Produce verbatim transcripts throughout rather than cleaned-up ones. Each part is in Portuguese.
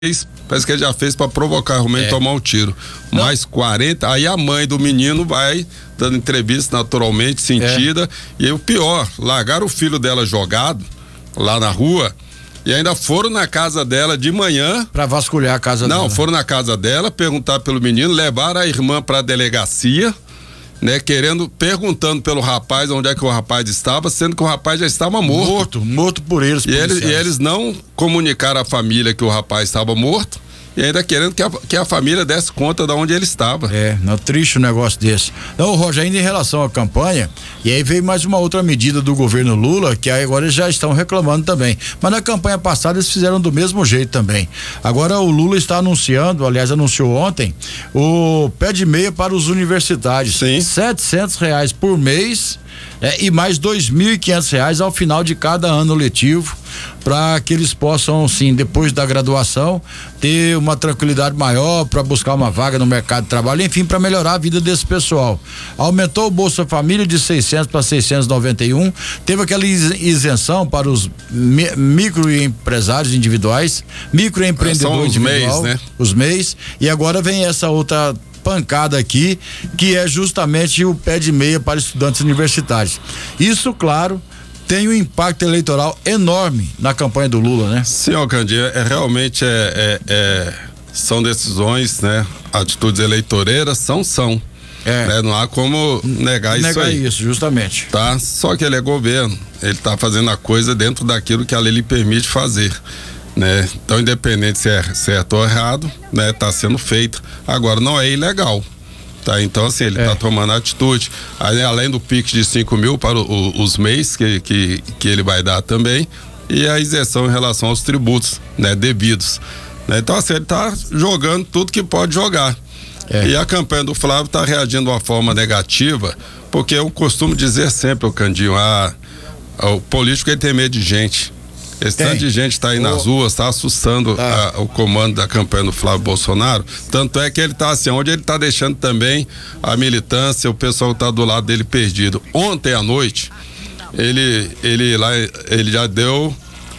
Parece que ele já fez para provocar realmente é. tomar um tiro. Não. Mais quarenta, aí a mãe do menino vai dando entrevista naturalmente, sentida. É. E aí o pior, largaram o filho dela jogado lá na rua e ainda foram na casa dela de manhã. Pra vasculhar a casa Não, dela. Não, foram na casa dela, perguntar pelo menino, levaram a irmã pra delegacia, né, querendo, perguntando pelo rapaz onde é que o rapaz estava, sendo que o rapaz já estava morto. Morto, morto por eles. E eles, e eles não comunicaram à família que o rapaz estava morto e ainda querendo que a, que a família desse conta de onde ele estava. É, não, triste um negócio desse. Não, Roger, ainda em relação à campanha, e aí veio mais uma outra medida do governo Lula, que aí agora eles já estão reclamando também. Mas na campanha passada eles fizeram do mesmo jeito também. Agora o Lula está anunciando, aliás, anunciou ontem, o pé de meia para os universitários. Sim. setecentos reais por mês. É, e mais dois mil e quinhentos reais ao final de cada ano letivo, para que eles possam, sim, depois da graduação, ter uma tranquilidade maior para buscar uma vaga no mercado de trabalho, enfim, para melhorar a vida desse pessoal. Aumentou o Bolsa Família de seiscentos para seiscentos e noventa e um, teve aquela isenção para os mi, microempresários individuais, microempreendedores individual, né? Os M E Is, e agora vem essa outra pancada aqui, que é justamente o pé de meia para estudantes universitários. Isso, claro, tem um impacto eleitoral enorme na campanha do Lula, né? Sim, Alcandir, é, realmente é, é, é, são decisões, né? Atitudes eleitoreiras são, são. É. Né? Não há como negar, negar isso aí. Negar isso, justamente. Tá? Só que ele é governo, ele tá fazendo a coisa dentro daquilo que a lei lhe permite fazer. Né? Então, independente se é certo ou errado, né, tá sendo feito. Agora, não é ilegal, tá? Então, assim, ele é. tá tomando atitude. Aí, além do Pix de cinco mil para o, o, os M E Is que, que, que ele vai dar também, e a isenção em relação aos tributos, né, devidos. Né? Então, assim, ele tá jogando tudo que pode jogar. É. E a campanha do Flávio tá reagindo de uma forma negativa, porque eu costumo dizer sempre, o Candinho, a, a, o político ele tem medo de gente. Esse tanto de gente está aí oh. nas ruas, está assustando ah. a, o comando da campanha do Flávio Bolsonaro. Tanto é que ele está assim, onde ele está deixando também a militância, o pessoal está do lado dele perdido. Ontem à noite, ele, ele lá, ele já deu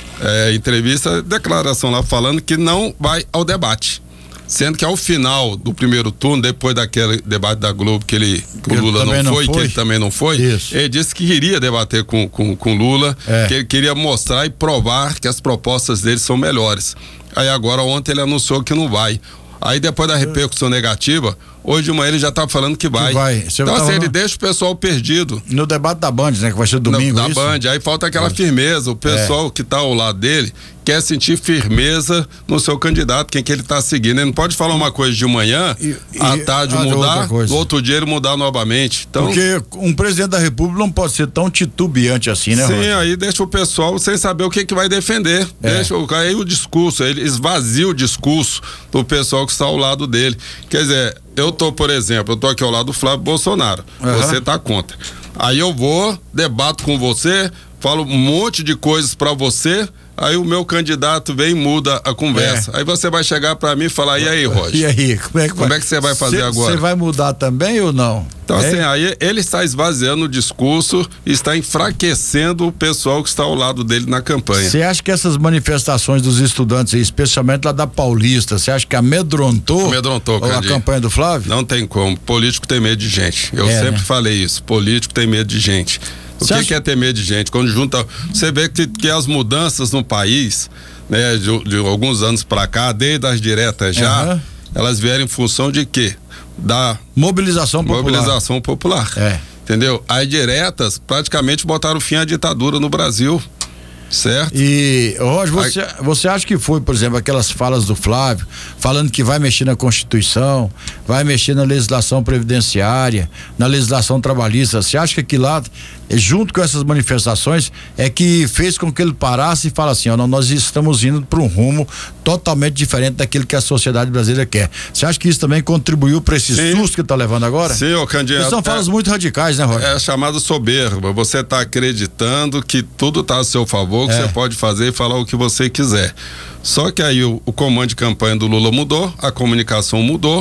é, entrevista, declaração lá falando que não vai ao debate. Sendo que ao final do primeiro turno, depois daquele debate da Globo que ele que o Lula não foi, não foi, que ele também não foi, Isso. ele disse que iria debater com com, com Lula, é. que ele queria mostrar e provar que as propostas dele são melhores. Aí agora ontem ele anunciou que não vai. Aí depois da repercussão negativa, hoje de manhã ele já tá falando que vai. Que vai. Então assim, ele deixa o pessoal perdido. No debate da Band, né? Que vai ser domingo, Da Band, aí falta aquela é. firmeza. O pessoal é. que tá ao lado dele quer sentir firmeza no seu candidato, quem que ele tá seguindo. Ele não pode falar uma coisa de manhã, e, e, à tarde mudar, no outro dia ele mudar novamente. Então, porque um presidente da República não pode ser tão titubeante assim, né, Sim, Roger? aí deixa o pessoal sem saber o que que vai defender. É. Deixa aí o discurso, ele esvazia o discurso do pessoal que está ao lado dele. Quer dizer, eu tô, por exemplo, eu tô aqui ao lado do Flávio Bolsonaro. Uhum. Você tá contra. Aí eu vou, debato com você, falo um monte de coisas pra você, aí o meu candidato vem e muda a conversa. É. Aí você vai chegar pra mim e falar, e aí, Roger? E aí, como é que, como é que você vai fazer cê, agora? Você vai mudar também ou não? Então, é? assim, aí ele está esvaziando o discurso e está enfraquecendo o pessoal que está ao lado dele na campanha. Você acha que essas manifestações dos estudantes, especialmente lá da Paulista, você acha que amedrontou, amedrontou a campanha do Flávio? Não tem como. Político tem medo de gente. Eu é, sempre né? falei isso. Político tem medo de gente. O que, acha... que é ter medo de gente? Quando junta. Você vê que, que as mudanças no país, né, de, de alguns anos para cá, desde as diretas já, uhum. elas vieram em função de quê? Da mobilização popular. Mobilização popular. É. Entendeu? As diretas praticamente botaram fim à ditadura no Brasil. Certo? E, Roger, você, Aí... você acha que foi, por exemplo, aquelas falas do Flávio, falando que vai mexer na Constituição, vai mexer na legislação previdenciária, na legislação trabalhista, você acha que aquilo lá, junto com essas manifestações, é que fez com que ele parasse e fala assim, ó, não, nós estamos indo para um rumo totalmente diferente daquilo que a sociedade brasileira quer. Você acha que isso também contribuiu para esse Sim. susto que está levando agora? Sim, ô candidato. São falas é, muito radicais, né, Roger? É chamado soberba. Você está acreditando que tudo está a seu favor, que é. você pode fazer e falar o que você quiser. Só que aí o, o comando de campanha do Lula mudou, a comunicação mudou,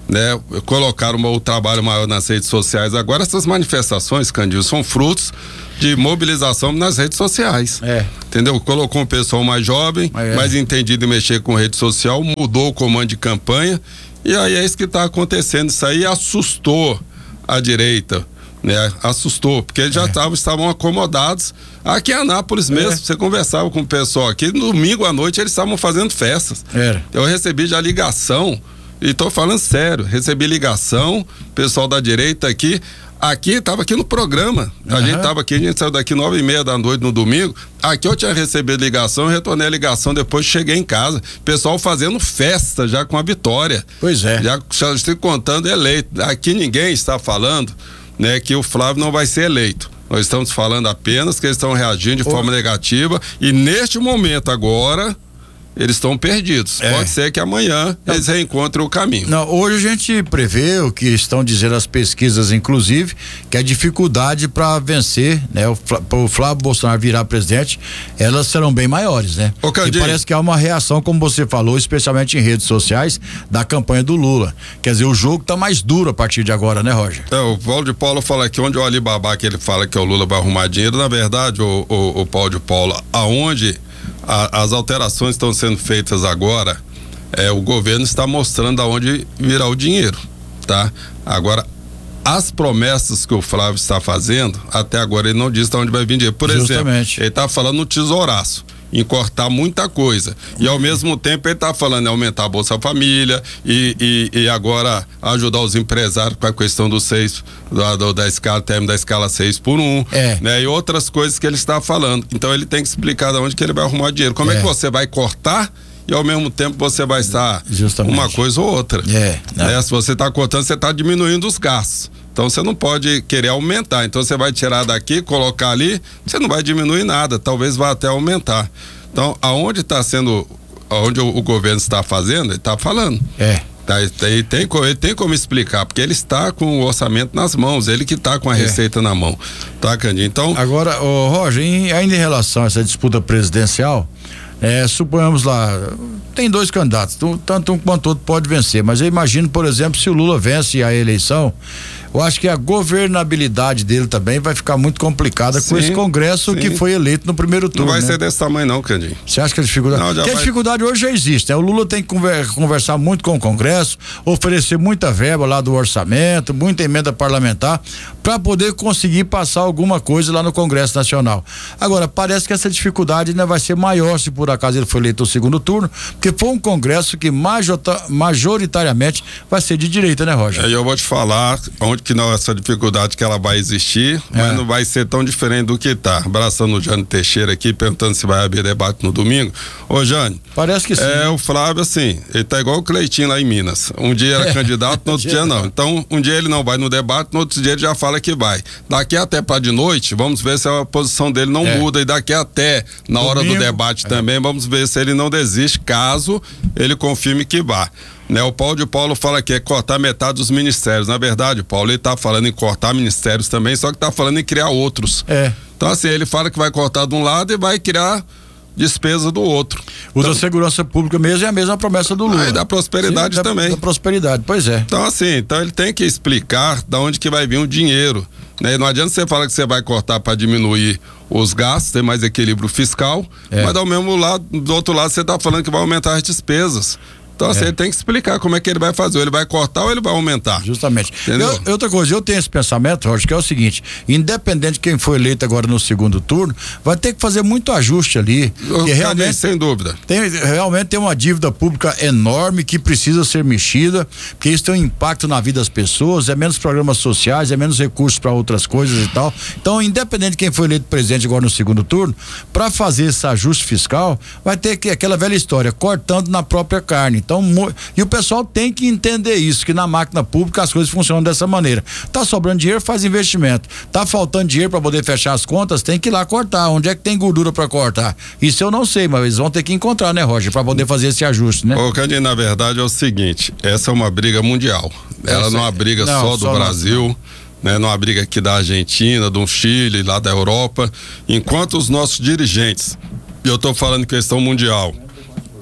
né? Colocaram o trabalho maior nas redes sociais. Agora essas manifestações, Candinho, são frutos de mobilização nas redes sociais. É. Entendeu? Colocou um pessoal mais jovem, é. mais entendido em mexer com rede social, mudou o comando de campanha, e aí é isso que está acontecendo. Isso aí assustou a direita, né? Assustou, porque eles já tavam, estavam acomodados. Aqui em Anápolis mesmo, é. você conversava com o pessoal aqui, no domingo à noite eles estavam fazendo festas. Era. Eu recebi já ligação, e tô falando sério, recebi ligação, pessoal da direita aqui, aqui, tava aqui no programa, a uhum. gente tava aqui, a gente saiu daqui nove e meia da noite no domingo, aqui eu tinha recebido ligação, eu retornei a ligação, depois cheguei em casa, pessoal fazendo festa já com a vitória. Pois é. Já, já estou contando eleito, aqui ninguém está falando, né, que o Flávio não vai ser eleito. Nós estamos falando apenas que eles estão reagindo de oh. forma negativa, e neste momento agora eles estão perdidos. É. Pode ser que amanhã não. eles reencontrem o caminho. Não, hoje a gente prevê o que estão dizendo as pesquisas, inclusive, que a dificuldade para vencer, né, o, o Flávio Bolsonaro virar presidente, elas serão bem maiores, né? Ô, e parece que há uma reação, como você falou, especialmente em redes sociais, da campanha do Lula. Quer dizer, o jogo tá mais duro a partir de agora, né, Roger? É, o Paulo de Paula fala que onde o Alibaba que ele fala que o Lula vai arrumar dinheiro, na verdade, o, o, o Paulo de Paula, aonde A, as alterações estão sendo feitas agora, é, o governo está mostrando aonde virá o dinheiro, tá? Agora, as promessas que o Flávio está fazendo, até agora ele não diz de onde vai vir dinheiro. Por Justamente. exemplo, ele está falando no tesouraço, em cortar muita coisa, e ao mesmo tempo ele está falando em aumentar a Bolsa Família e, e, e agora ajudar os empresários com a questão dos seis da, da, da escala, termo da escala seis por um, é. né? E outras coisas que ele está falando. Então ele tem que explicar de onde que ele vai arrumar dinheiro. Como é, é que você vai cortar e ao mesmo tempo você vai estar Justamente. uma coisa ou outra? É, né? Se você está cortando, você está diminuindo os gastos. Então você não pode querer aumentar. Então você vai tirar daqui, colocar ali, você não vai diminuir nada, talvez vá até aumentar. Então, aonde está sendo, aonde o, o governo está fazendo, ele está falando. É. Tá, tem, tem, ele tem como explicar, porque ele está com o orçamento nas mãos, ele que está com a é. receita na mão. Tá, Candinho? Então. Agora, ô, Roger, em, ainda em relação a essa disputa presidencial, é, suponhamos lá, tem dois candidatos, tanto um quanto outro pode vencer, mas eu imagino, por exemplo, se o Lula vence a eleição, eu acho que a governabilidade dele também vai ficar muito complicada sim, com esse Congresso sim. que foi eleito no primeiro turno. Não vai né? ser desse tamanho não, Candinho. Você acha que a dificuldade... Não, Porque vai... a dificuldade hoje já existe, né? O Lula tem que conver, conversar muito com o Congresso, oferecer muita verba lá do orçamento, muita emenda parlamentar, para poder conseguir passar alguma coisa lá no Congresso Nacional. Agora, parece que essa dificuldade ainda vai ser maior se por acaso ele for eleito no segundo turno, porque foi um Congresso que majoritariamente vai ser de direita, né, Roger? É, eu vou te falar onde que não essa dificuldade que ela vai existir, é. mas não vai ser tão diferente do que tá. Abraçando o Jânio Teixeira aqui, perguntando se vai haver debate no domingo. Ô, Jânio. Parece que sim. É, o Flávio, assim, ele tá igual o Cleitinho lá em Minas. Um dia era é. candidato, no outro dia não. Então, um dia ele não vai no debate, no outro dia ele já fala que vai. Daqui até pra de noite, vamos ver se a posição dele não é. muda. E daqui até, na domingo, hora do debate é. também, vamos ver se ele não desiste, caso ele confirme que vá. Né, o Paulo de Paulo fala que é cortar metade dos ministérios. Na verdade, Paulo, ele tá falando em cortar ministérios também, só que tá falando em criar outros. É. Então, assim, ele fala que vai cortar de um lado e vai criar despesa do outro. O então, da segurança pública mesmo é a mesma promessa do Lula. Ah, e da prosperidade Sim, também. Da, da prosperidade, pois é. Então, assim, então ele tem que explicar de onde que vai vir o dinheiro. Né? Não adianta você falar que você vai cortar para diminuir os gastos, ter mais equilíbrio fiscal, é. mas ao mesmo lado, do outro lado, você tá falando que vai aumentar as despesas. Então, assim, é. ele tem que explicar como é que ele vai fazer. Ou ele vai cortar ou ele vai aumentar. Justamente. Eu, outra coisa, eu tenho esse pensamento, Roger, que é o seguinte: independente de quem for eleito agora no segundo turno, vai ter que fazer muito ajuste ali. Eu, realmente, sem dúvida. Tem, realmente tem uma dívida pública enorme que precisa ser mexida, porque isso tem um impacto na vida das pessoas, é menos programas sociais, é menos recursos para outras coisas e tal. Então, independente de quem for eleito presidente agora no segundo turno, para fazer esse ajuste fiscal, vai ter que, aquela velha história, cortando na própria carne. Então, e o pessoal tem que entender isso, que na máquina pública as coisas funcionam dessa maneira. Tá sobrando dinheiro, faz investimento. Tá faltando dinheiro para poder fechar as contas, tem que ir lá cortar. Onde é que tem gordura para cortar? Isso eu não sei, mas eles vão ter que encontrar, né, Roger, para poder fazer esse ajuste, né? Ô, Candinho, na verdade é o seguinte, essa é uma briga mundial. Ela não é uma briga não, só do só Brasil. Não. Né, numa briga aqui da Argentina, do Chile, lá da Europa. Enquanto os nossos dirigentes, e eu tô falando questão mundial,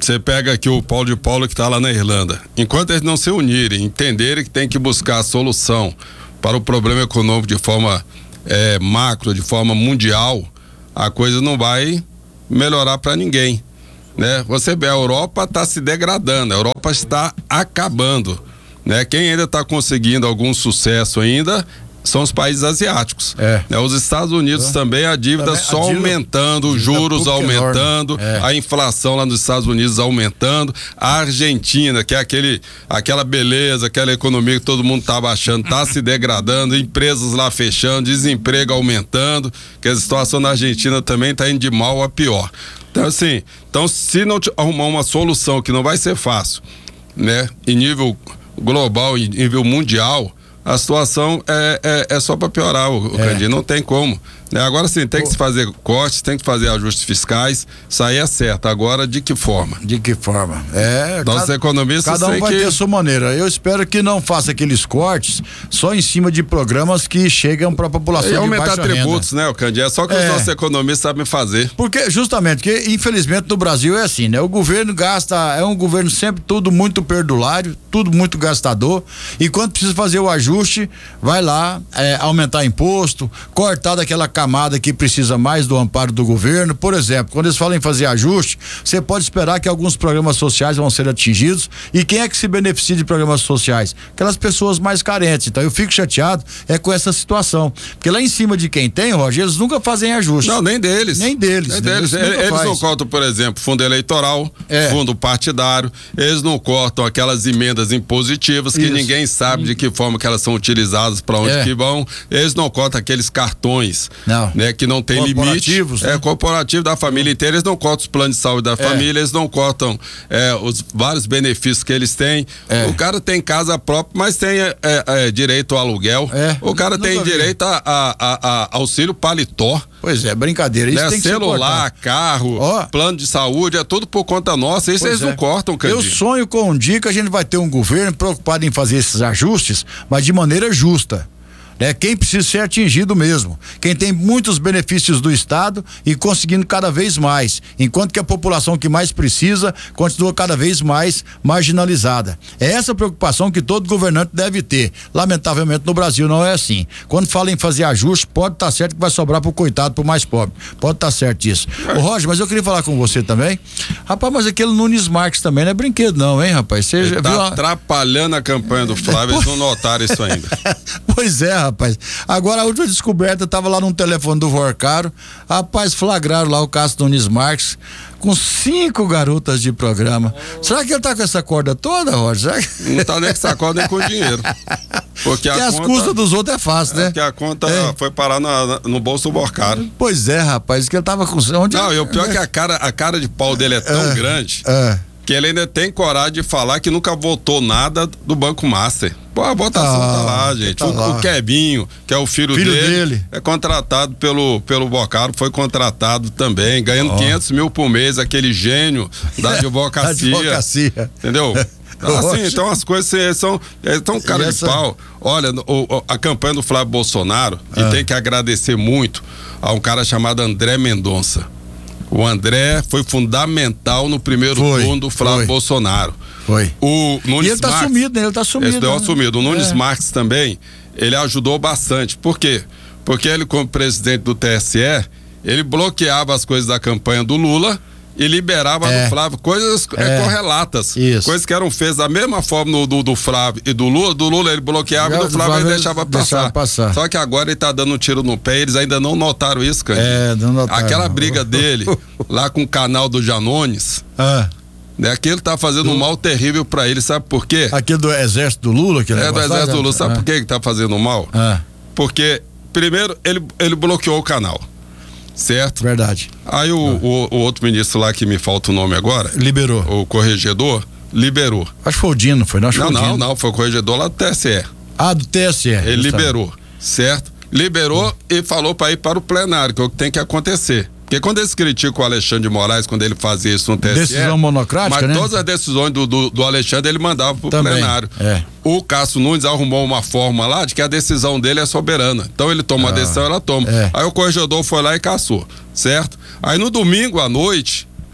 Você pega aqui o Paulo de Paulo que está lá na Irlanda. Enquanto eles não se unirem, entenderem que tem que buscar a solução para o problema econômico de forma é, macro, de forma mundial, a coisa não vai melhorar para ninguém, né? Você vê, a Europa está se degradando, a Europa está acabando, né? Quem ainda está conseguindo algum sucesso ainda são os países asiáticos. É. Né? Os Estados Unidos é. também, a dívida também, só a dívida, aumentando, os juros aumentando, é. a inflação lá nos Estados Unidos aumentando, a Argentina, que é aquele, aquela beleza, aquela economia que todo mundo estava achando, está se degradando, empresas lá fechando, desemprego aumentando, que a situação na Argentina também está indo de mal a pior. Então, assim, então, se não arrumar uma solução que não vai ser fácil, né, em nível global, em nível mundial, a situação é, é, é só para piorar, o, o é. Candinho, não tem como. Né? Agora sim, tem que se fazer cortes, tem que fazer ajustes fiscais, isso aí é certo. Agora, de que forma? De que forma? É, Nossos cada, economistas cada um vai que... ter a sua maneira. Eu espero que não faça aqueles cortes só em cima de programas que chegam para a população e de aumentar baixa tributos, renda. né, o Candinho? É só que é. os nossos economistas sabem fazer. Porque, justamente, porque infelizmente no Brasil é assim, né? O governo gasta, é um governo sempre tudo muito perdulário, tudo muito gastador, e quando precisa fazer o ajuste, vai lá é, aumentar imposto, cortar daquela camada que precisa mais do amparo do governo. Por exemplo, quando eles falam em fazer ajuste, você pode esperar que alguns programas sociais vão ser atingidos, e quem é que se beneficia de programas sociais? Aquelas pessoas mais carentes. Então eu fico chateado é com essa situação, porque lá em cima de quem tem, Roger, eles nunca fazem ajuste. Não, nem deles. Nem deles. Nem deles. Eles, eles não cortam, por exemplo, fundo eleitoral, é. fundo partidário, eles não cortam aquelas emendas impositivas que Isso. ninguém sabe de que forma que elas são utilizadas, para onde é. que vão. Eles não cortam aqueles cartões, não. né, que não tem limite. Né? É corporativo da família inteira. Eles não cortam os planos de saúde da é. família, eles não cortam é, os vários benefícios que eles têm. É. O cara tem casa própria, mas tem é, é, direito ao aluguel. É. O cara Nunca tem vi. direito a, a, a, a auxílio paletó. Pois é, brincadeira. Isso né? tem que celular, carro, oh. plano de saúde, é tudo por conta nossa. Isso pois eles é. não cortam, Candinho. Eu sonho com um dia que a gente vai ter um governo preocupado em fazer esses ajustes, mas de maneira justa. Né? Quem precisa ser atingido mesmo, quem tem muitos benefícios do Estado e conseguindo cada vez mais, enquanto que a população que mais precisa continua cada vez mais marginalizada. É essa preocupação que todo governante deve ter. Lamentavelmente no Brasil não é assim. Quando fala em fazer ajuste, pode estar tá certo que vai sobrar pro coitado, pro mais pobre. Pode estar tá certo isso. Ô Roger, mas eu queria falar com você também. Rapaz, mas aquele Nunes Marques também não é brinquedo não, hein, rapaz? Você Ele já tá viu atrapalhando a campanha do Flávio, eles não notaram isso ainda. Pois é, rapaz. Agora a última descoberta, tava lá no telefone do Vorcaro, rapaz, flagraram lá o caso do Nunes Marques com cinco garotas de programa. Oh. Será que ele tá com essa corda toda, Roger? Que... Não tá nem com essa corda nem com dinheiro. Porque a as conta, custas dos outros é fácil, né? Porque a conta é. foi parar na, no bolso do Vorcaro. Pois é, rapaz, que ele tava com... Onde Não, e o pior é que a cara, a cara de pau dele é tão é. grande... É. que ele ainda tem coragem de falar que nunca votou nada do Banco Master. Pô, a votação ah, tá lá, gente. Tá o, lá. o Kebinho, que é o filho, filho dele, dele, é contratado pelo, pelo Vorcaro, foi contratado também, ganhando oh. quinhentos mil por mês, aquele gênio da advocacia. advocacia. Entendeu? Então, assim, então as coisas são, são cara essa... de pau. Olha, o, a campanha do Flávio Bolsonaro, ah. e tem que agradecer muito a um cara chamado André Mendonça. O André foi fundamental no primeiro foi, turno do Flávio foi. Bolsonaro. Foi. O Nunes e ele tá Marques, sumido, né? Ele tá sumido. Ele deu né? sumido. O Nunes é. Marques também, ele ajudou bastante. Por quê? Porque ele, como presidente do T S E, ele bloqueava as coisas da campanha do Lula e liberava é. do Flávio coisas é. correlatas. Isso. Coisas que eram feitas da mesma forma no, do, do Flávio e do Lula. Do Lula ele bloqueava e do Flávio ele deixava passar. deixava passar. Só que agora ele tá dando um tiro no pé, eles ainda não notaram isso, cara. É, não notaram. Aquela briga dele lá com o canal do Janones. Ah. Né, aquilo tá fazendo um mal terrível pra ele, sabe por quê? Aquele do exército do Lula? Que é, do exército do Lula, sabe ah. por quê que tá fazendo mal? Ah. Porque, primeiro, ele, ele bloqueou o canal, certo? Verdade. Aí o, ah. o, o outro ministro lá, que me falta o nome agora, liberou. O corregedor, liberou. Acho que foi o Dino, foi? Não, não, não, não, foi o corregedor lá do T S E. Ah, do T S E. Ele liberou, certo? Liberou hum. e falou pra ir para o plenário, que é o que tem que acontecer. Porque quando eles criticam o Alexandre de Moraes, quando ele fazia isso no T S E... Decisão monocrática, mas né? todas as decisões do, do, do Alexandre ele mandava pro Também, plenário. É. O Cássio Nunes arrumou uma forma lá de que a decisão dele é soberana. Então ele toma ah, a decisão, ela toma. É. Aí o corregedor foi lá e cassou, certo? Aí no domingo à noite,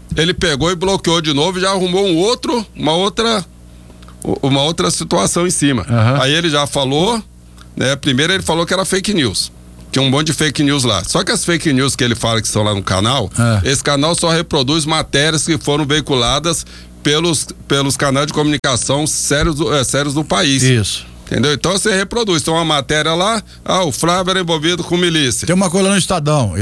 ele pegou e bloqueou de novo e já arrumou um outro, uma outra, uma outra situação em cima. Uhum. Aí ele já falou, né? Primeiro ele falou que era fake news. Tinha um monte de fake news lá. Só que as fake news que ele fala que estão lá no canal, é. esse canal só reproduz matérias que foram veiculadas pelos, pelos canais de comunicação sérios do, é, sérios do país. Isso. Entendeu? Então você reproduz. Tem uma matéria lá, ah, o Flávio era envolvido com milícia. Tem uma coisa no Estadão.